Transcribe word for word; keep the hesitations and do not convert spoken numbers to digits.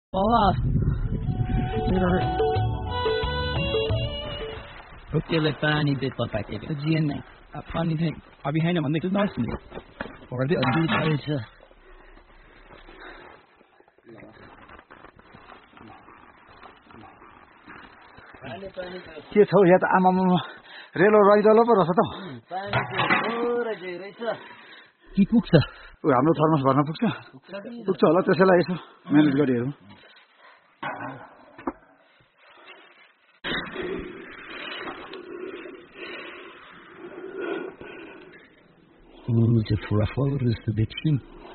बाबा त्यसले पानी चाहिँ तपाईँको जिएन नै पानी चाहिँ अभि होइन भन्दै थियो नसुन्ने पढ्दै अलि छ के छौ यहाँ त आमामा रेलो रैदलो पो रहेछ त कि पुग्छ हाम्रो थर्मस भर्न पुग्छ पुग्छ होला त्यसैलाई यसो म्यानेज गरी हेरौँ Hoe is het voor foto's te betzien?